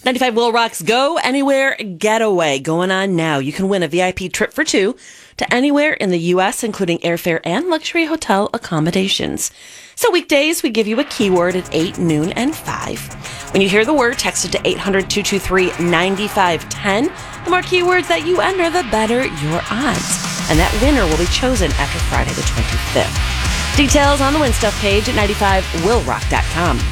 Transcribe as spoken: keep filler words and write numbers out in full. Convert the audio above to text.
ninety-five Will Rock's Go Anywhere Getaway going on now. You can win a V I P trip for two to anywhere in the U S, including airfare and luxury hotel accommodations. So weekdays, we give you a keyword at eight, noon, and five. When you hear the word, text it to eight hundred, two two three, nine five one zero. The more keywords that you enter, the better your odds. And that winner will be chosen after Friday the twenty-fifth. Details on the Win Stuff page at ninety-five will rock dot com.